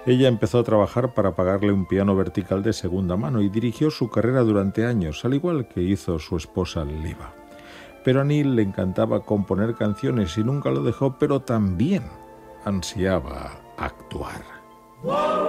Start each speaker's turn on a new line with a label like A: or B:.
A: Ella empezó a trabajar para pagarle un piano vertical de segunda mano y dirigió su carrera durante años, al igual que hizo su esposa Liva. Pero a Neil le encantaba componer canciones y nunca lo dejó, pero también ansiaba actuar.